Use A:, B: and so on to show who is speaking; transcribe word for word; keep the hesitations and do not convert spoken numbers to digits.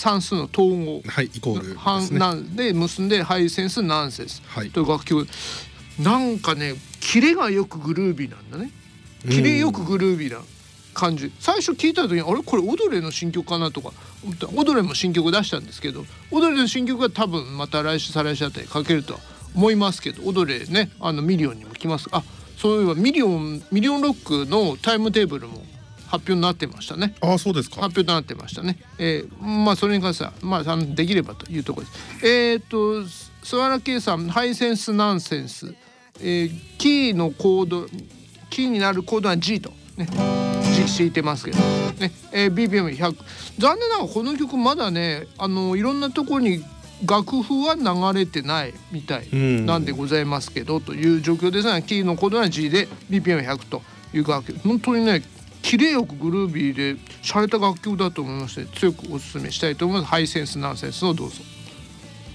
A: 算数の統合、
B: はい、イコールですね。
A: なんで結んでハイセンスナンセンス
B: はい
A: という楽曲、なんかねキレがよくグルービーなんだね。キレよくグルービーな感じ。最初聞いた時にあれこれオドレーの新曲かなとか思った。オドレーも新曲出したんですけど、オドレーの新曲は多分また来週再来週あたりかけるとは思いますけど、オドレーねあのミリオンにも来ます。あ、そういえばミリオンミリオンロックのタイムテーブルも発表になってましたね。
B: ああ、そうですか。
A: 発表となってましたね。えー、まあそれに関してはまあできればというところです。えっ、ー、と諏訪原圭さんハイセンスナンセンス、えー、キーのコードキーになるコードは G とね G 敷いてますけどね、えー、ビーピーエムひゃく 残念ながらこの曲まだねあのいろんなところに楽譜は流れてないみたいなんでございますけどという状況ですが、キーのコードは G で ビーピーエムひゃく という楽曲、本当にね綺麗よくグルービーで洒落た楽曲だと思いまして強くお勧めしたいと思います。ハイセンスナンセンスをどうぞ。